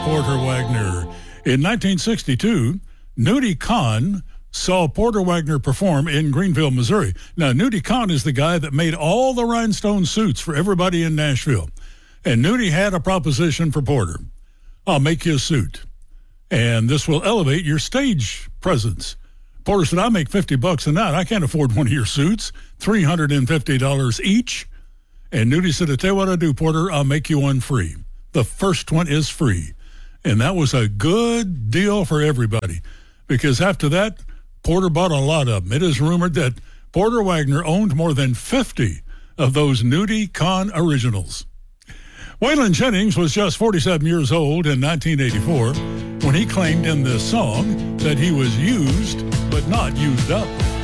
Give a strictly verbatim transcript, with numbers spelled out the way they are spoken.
Porter Wagoner. In nineteen sixty-two, Nudie Kahn saw Porter Wagoner perform in Greenville, Missouri. Now, Nudie Kahn is the guy that made all the rhinestone suits for everybody in Nashville. And Nudie had a proposition for Porter. I'll make you a suit, and this will elevate your stage presence. Porter said, I make fifty bucks a night. I can't afford one of your suits, three hundred fifty dollars each. And Nudie said, I tell you what I'll do, Porter, I'll make you one free. The first one is free. And that was a good deal for everybody, because after that, Porter bought a lot of them. It is rumored that Porter Wagoner owned more than fifty of those Nudie Kahn originals. Waylon Jennings was just forty-seven years old in nineteen eighty-four when he claimed in this song that he was used but not used up.